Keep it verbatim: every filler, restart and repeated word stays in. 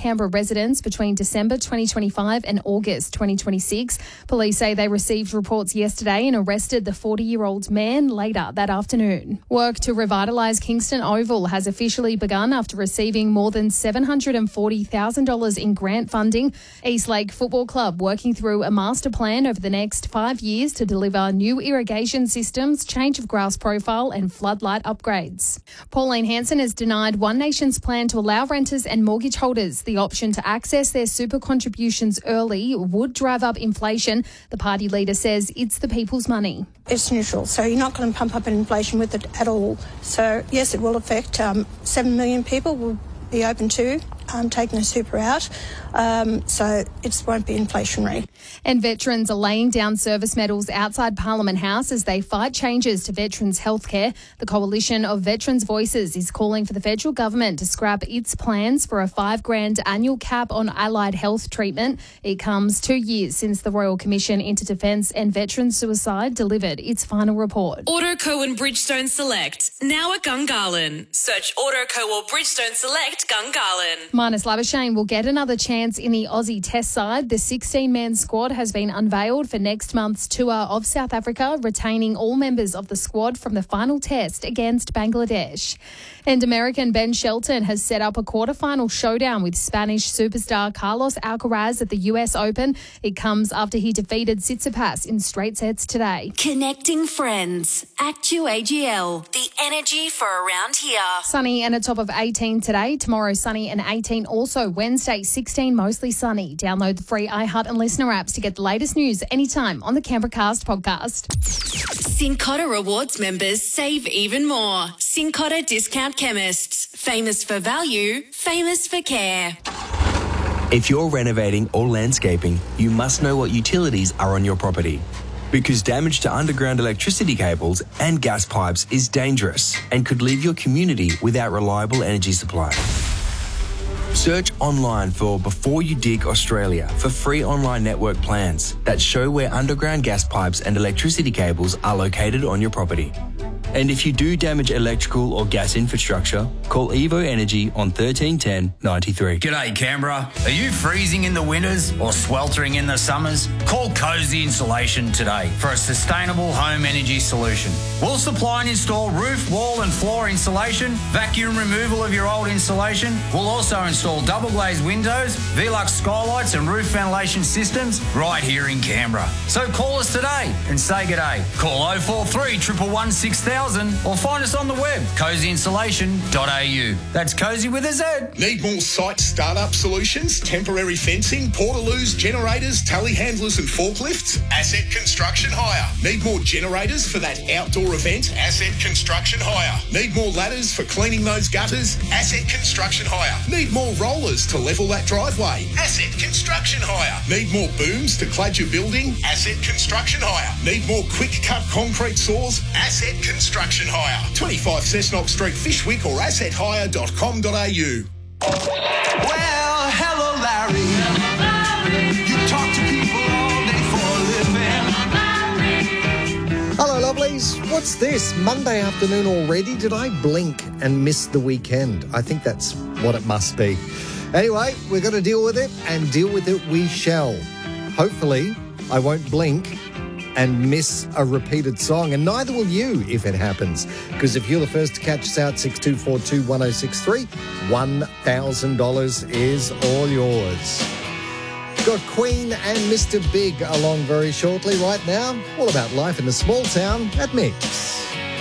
Canberra residents between December twenty twenty-five and August twenty twenty-six. Police say they received reports yesterday and arrested the forty-year-old man later that afternoon. Work to revitalise Kingston Oval has officially begun after receiving more than seven hundred forty thousand dollars in grant funding. Eastlake Football Club working through a master plan over the next five years to deliver new irrigation systems, change of grass profile and floodlight upgrades. Pauline Hanson has denied One Nation's plan to allow renters and mortgage holders the option to access their super contributions early would drive up inflation. The party leader says it's the people's money. It's neutral, so you're not going to pump up inflation with it at all. So, yes, it will affect um, seven million people will be open to um, taking a super out, um, so it won't be inflationary. And veterans are laying down service medals outside Parliament House as they fight changes to veterans' healthcare. The Coalition of Veterans' Voices is calling for the federal government to scrap its plans for a five grand annual cap on allied health treatment. It comes two years since the Royal Commission into Defence and Veteran Suicide delivered its final report. Autoco and Bridgestone Select, now at Gungahlin. Search Autoco or Bridgestone Select Gungahlin. Marnus Labuschagne will get another chance in the Aussie Test side. The sixteen-man squad has been unveiled for next month's tour of South Africa, retaining all members of the squad from the final test against Bangladesh. And American Ben Shelton has set up a quarterfinal showdown with Spanish superstar Carlos Alcaraz at the U S Open. It comes after he defeated Tsitsipas in straight sets today. Connecting friends. Actu A G L. The energy for around here. Sunny and a top of eighteen today. Tomorrow sunny and eighteen also. Wednesday sixteen mostly sunny. Download the free iHeart and Listener apps to get the latest news anytime on the Canberra Cast podcast. Cincotta Rewards members save even more. Cincotta Discount Chemists. Famous for value, famous for care. If you're renovating or landscaping, you must know what utilities are on your property. Because damage to underground electricity cables and gas pipes is dangerous and could leave your community without reliable energy supply. Search online for Before You Dig Australia for free online network plans that show where underground gas pipes and electricity cables are located on your property. And if you do damage electrical or gas infrastructure, call Evo Energy on thirteen ten ninety-three. G'day Canberra. Are you freezing in the winters or sweltering in the summers? Call Cozy Insulation today for a sustainable home energy solution. We'll supply and install roof, wall and floor insulation, vacuum removal of your old insulation. We'll also install double glazed windows, Velux skylights and roof ventilation systems right here in Canberra. So call us today and say g'day. Call oh four three, one one one, six thousand or find us on the web, cozy insulation dot a u. That's cozy with a Z. Need more site startup solutions, temporary fencing, portaloos, generators, telehandlers and forklifts? Asset Construction Hire. Need more generators for that outdoor event? Asset Construction Hire. Need more ladders for cleaning those gutters? Asset Construction Hire. Need more rollers to level that driveway? Asset Construction Hire. Need more booms to clad your building? Asset Construction Hire. Need more quick cut concrete saws? Asset Construction Hire. twenty-five Cessnock Street, Fishwick or asset hire dot com dot a u. Well, hello, Larry. You talk to people all day for a living. Hello, lovelies. What's this? Monday afternoon already? Did I blink and miss the weekend? I think that's what it must be. Anyway, we're going to deal with it, and deal with it we shall. Hopefully, I won't blink and miss a repeated song, and neither will you if it happens, because if you're the first to catch us out, six two four two, one oh six three, one thousand dollars is all yours. Got Queen and Mister Big along very shortly. Right now, all about life in the small town at Mix.